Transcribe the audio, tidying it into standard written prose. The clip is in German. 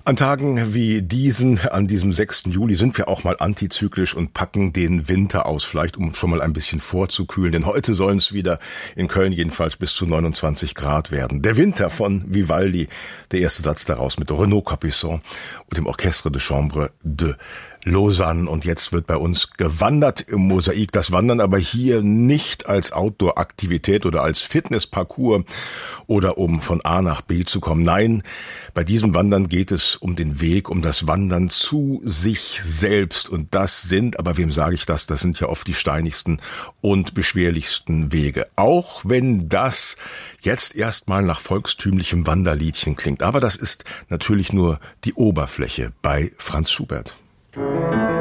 An Tagen wie diesen, an diesem 6. Juli, sind wir auch mal antizyklisch und packen den Winter aus, vielleicht um schon mal ein bisschen vorzukühlen. Denn heute sollen es wieder in Köln jedenfalls bis zu 29 Grad werden. Der Winter von Vivaldi, der erste Satz daraus mit Renaud Capuçon und dem Orchestre de Chambre de Lausanne. Und jetzt wird bei uns gewandert im Mosaik. Das Wandern aber hier nicht als Outdoor-Aktivität oder als Fitnessparcours oder um von A nach B zu kommen. Nein, bei diesem Wandern geht es um den Weg, um das Wandern zu sich selbst. Und das sind, aber wem sage ich das? Das sind ja oft die steinigsten und beschwerlichsten Wege. Auch wenn das jetzt erstmal nach volkstümlichem Wanderliedchen klingt. Aber das ist natürlich nur die Oberfläche bei Franz Schubert.